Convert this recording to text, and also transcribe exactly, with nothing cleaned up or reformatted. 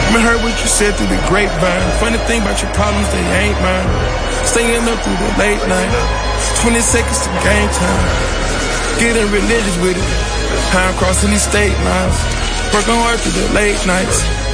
Me heard what you said through the grapevine. Funny thing about your problems, they ain't mine. Staying up through the late night. twenty seconds to game time. Getting religious with it. Time crossing these state lines. Working hard through the late nights.